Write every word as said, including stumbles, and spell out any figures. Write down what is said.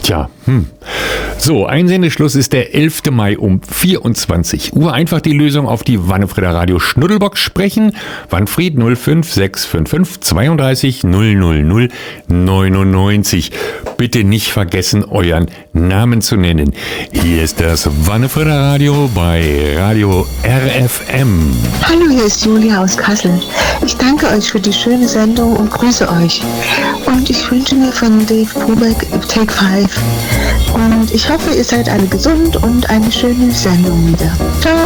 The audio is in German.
Tja, hm. So, Einsendeschluss ist der elfter Mai um vierundzwanzig Uhr. Einfach die Lösung auf die Wannefrieder Radio Schnuddelbox sprechen. Wanfried null fünf sechs fünf fünf zweiunddreißig null null null neunundneunzig. Bitte nicht vergessen, euren Namen zu nennen. Hier ist das Wannefrieder Radio bei Radio R F M. Hallo, hier ist Julia aus Kassel. Ich danke euch für die schöne Sendung und grüße euch. Und ich wünsche mir von Dave Brubeck Take Five. Und ich hoffe, ihr seid alle gesund und eine schöne Sendung wieder. Ciao!